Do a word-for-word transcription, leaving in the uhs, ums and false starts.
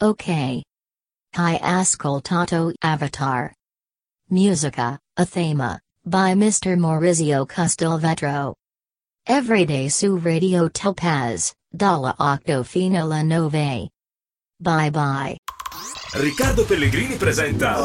Ok. Hai ascoltato Avatar. Musica, a thema, by mister Maurizio Castelvetro. Everyday su Radio Topaz, dalla otto fino alla nove. Bye bye. Riccardo Pellegrini presenta